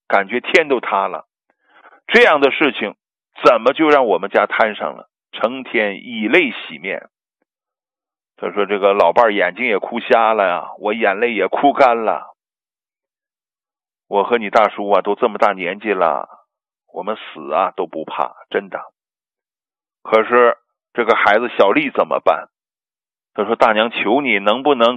感觉天都塌了。这样的事情怎么就让我们家摊上了？成天以泪洗面。他说这个老伴眼睛也哭瞎了呀，我眼泪也哭干了。我和你大叔啊都这么大年纪了，我们死啊都不怕，真的。可是这个孩子小丽怎么办？他说大娘求你能不能